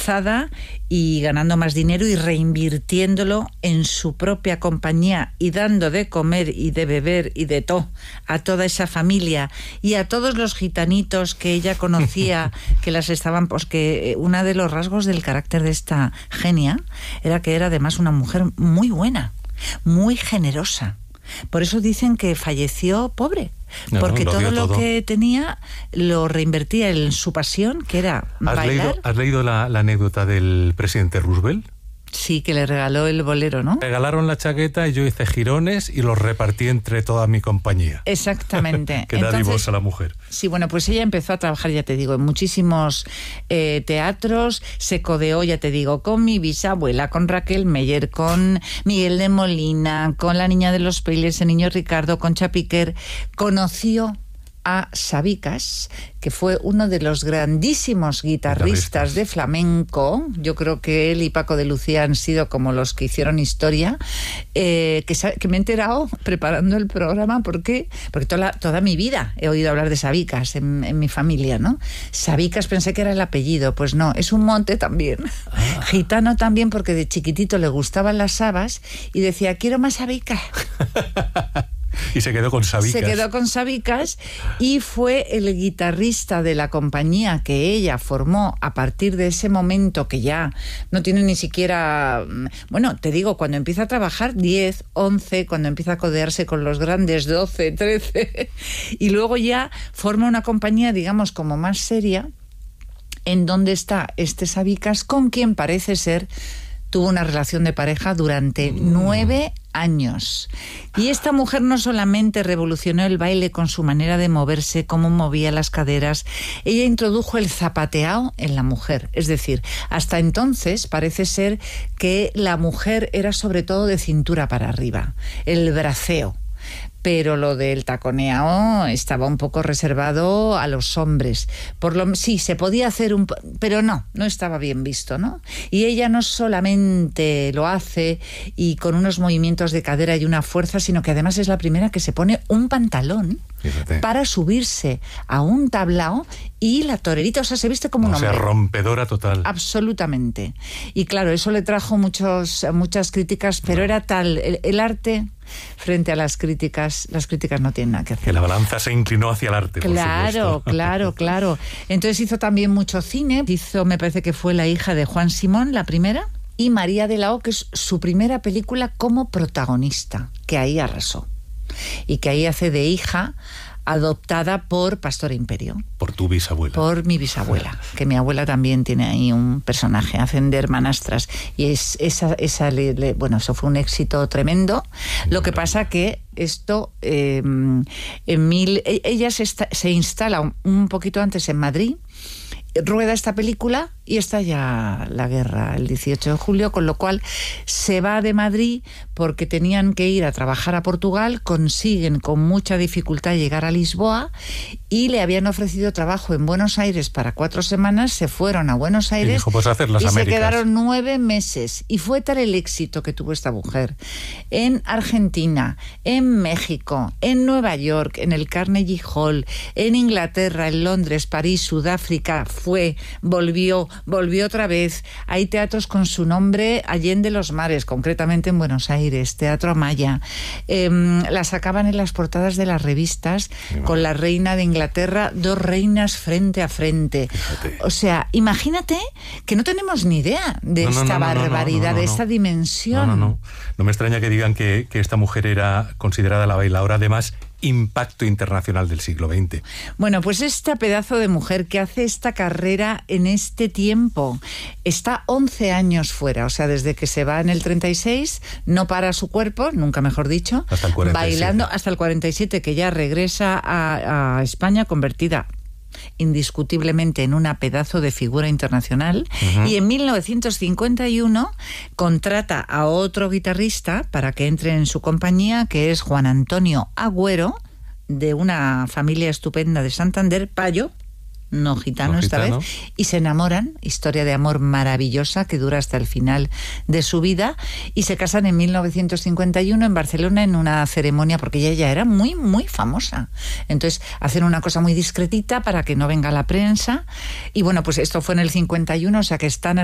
embarazada y ganando más dinero y reinvirtiéndolo en su propia compañía y dando de comer y de beber y de todo a toda esa familia y a todos los gitanitos que ella conocía que las estaban, pues que uno de los rasgos del carácter de esta genia era que era además una mujer muy buena, muy generosa. Por eso dicen que falleció pobre, porque todo lo que tenía lo reinvertía en su pasión, que era bailar. ¿Has leído la anécdota del presidente Roosevelt? Sí, que le regaló el bolero, ¿no? Regalaron la chaqueta y yo hice jirones y los repartí entre toda mi compañía. Exactamente. Qué dadivosa la mujer. Sí, bueno, pues ella empezó a trabajar, ya te digo, en muchísimos teatros, se codeó, ya te digo, con mi bisabuela, con Raquel Meyer, con Miguel de Molina, con la Niña de los Peiles, el Niño Ricardo, con Chapiquer. Conoció a Sabicas, que fue uno de los grandísimos guitarristas de flamenco. Yo creo que él y Paco de Lucía han sido como los que hicieron historia, que me he enterado preparando el programa. ¿Por qué? Porque toda mi vida he oído hablar de Sabicas en mi familia, ¿no? Sabicas pensé que era el apellido, pues no, es un monte también. Gitano también, porque de chiquitito le gustaban las habas y decía, quiero más Sabicas. Y se quedó con Sabicas. Se quedó con Sabicas y fue el guitarrista de la compañía que ella formó a partir de ese momento, que ya no tiene ni siquiera... Bueno, te digo, cuando empieza a trabajar 10, 11, cuando empieza a codearse con los grandes 12, 13, y luego ya forma una compañía, digamos, como más seria, en donde está este Sabicas, con quien parece ser tuvo una relación de pareja durante 9 años. Y esta mujer no solamente revolucionó el baile con su manera de moverse, cómo movía las caderas, ella introdujo el zapateado en la mujer. Es decir, hasta entonces parece ser que la mujer era sobre todo de cintura para arriba, el braceo. Pero lo del taconeado estaba un poco reservado a los hombres. Sí, se podía hacer pero no estaba bien visto, ¿no? Y ella no solamente lo hace y con unos movimientos de cadera y una fuerza, sino que además es la primera que se pone un pantalón. Fíjate. Para subirse a un tablao y la torerita, o sea, se viste como un hombre. O sea, rompedora total. Absolutamente. Y claro, eso le trajo muchas críticas, pero era tal el arte frente a las críticas no tienen nada que hacer. Que la balanza se inclinó hacia el arte, claro, por supuesto. Claro. Entonces hizo también mucho cine. Me parece que fue La hija de Juan Simón, la primera, y María de la O, que es su primera película como protagonista, que ahí arrasó. Y que ahí hace de hija adoptada por Pastor Imperio. Por tu bisabuela. Por mi bisabuela, que mi abuela también tiene ahí un personaje, hacen de hermanastras. Y bueno, eso fue un éxito tremendo. Lo que pasa que esto, ella se instala un poquito antes en Madrid, rueda esta película y estalla la guerra el 18 de julio, con lo cual se va de Madrid porque tenían que ir a trabajar a Portugal, consiguen con mucha dificultad llegar a Lisboa y le habían ofrecido trabajo en Buenos Aires para 4 semanas, se fueron a Buenos Aires y dijo, pues hacer las Américas. Se quedaron 9 meses y fue tal el éxito que tuvo esta mujer en Argentina, en México, en Nueva York, en el Carnegie Hall, en Inglaterra, en Londres, París, Sudáfrica, volvió otra vez. Hay teatros con su nombre allende los mares, concretamente en Buenos Aires, Teatro Amaya. La sacaban en las portadas de las revistas con la reina de Inglaterra, 2 reinas frente a frente. Fíjate. O sea, imagínate que no tenemos ni idea de esta barbaridad, de esta dimensión. No me extraña que digan que esta mujer era considerada la bailadora de más impacto internacional del siglo XX. Bueno, pues esta pedazo de mujer que hace esta carrera en este tiempo está 11 años fuera, o sea, desde que se va en el 36, no para su cuerpo, nunca mejor dicho, hasta el 47. Bailando hasta el 47, que ya regresa a España convertida indiscutiblemente en una pedazo de figura internacional. Y en 1951 contrata a otro guitarrista para que entre en su compañía, que es Juan Antonio Agüero, de una familia estupenda de Santander, payo, no gitano esta vez, y se enamoran, historia de amor maravillosa que dura hasta el final de su vida, y se casan en 1951 en Barcelona en una ceremonia, porque ella ya era muy, muy famosa. Entonces hacen una cosa muy discretita para que no venga la prensa, y bueno, pues esto fue en el 51, o sea que están